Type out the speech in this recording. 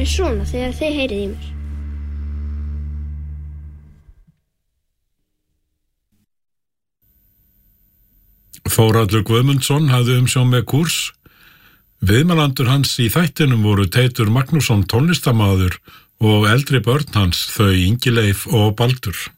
mér svona þegar þið heyrið í mér. Þórhallur Guðmundsson hafði umsjón með kúrs. Viðmælandur hans í þættinum voru Teitur Magnússon tónlistarmaður og eldri börn hans, þau Ingileif og Baldur.